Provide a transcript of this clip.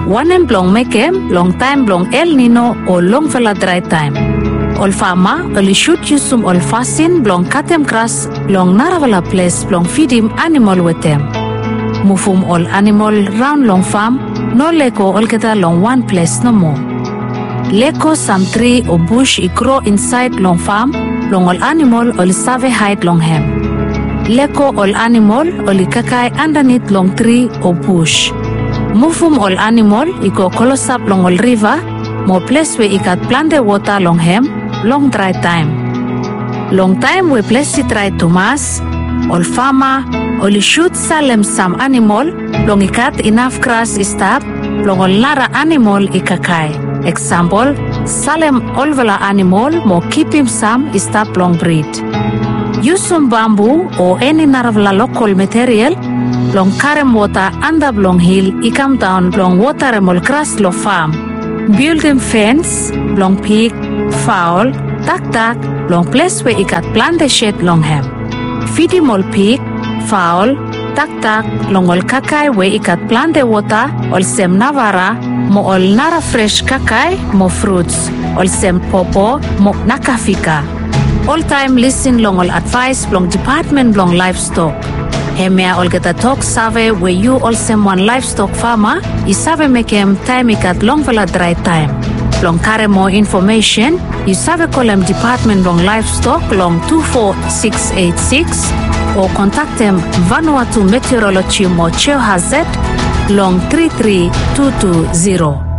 Wanem blong mekem long time blong El Nino o long vela dry time. Ol fama oli shoot yusum ol fasin blong katem grass long naravala place blong feedim animal wetem. Mufum ol animal round long farm no leko ol keta long one place no more. Leko some tree or bush I grow inside long farm long ol animal ol save hide long hem. Leko ol animal ol kakai underneath long tree or bush. Mufum ol animal I go kolosap long ol river mo place where I got plant the water long hem long dry time. Long time we place it dry to mass ol farmer ol shoot salem some animal long I cut enough grass I stop long ol nara animal I kakai. Example, salem olvela animal mo keep him some I stop long breed. Use some bamboo or any naravla local material long carem water under long hill I come down long water emol grass lo farm. Build them fence long pig, fowl, duck long place where I got plant the shed long hem. Feed him all pig, fowl, duck long ol kakai where I got plant the water ol sem navara mo ol nara fresh kakai mo fruits ol sem popo mo nakafika. All time listen long ol advice long department long livestock. Hemia ol geta talk save where you all sem one livestock farmer I save make him time I got long vela dry time. Long carry more information you save call them department long livestock long 24686 or contact them Vanuatu Meteorology mo Cheo Hazet long 33220.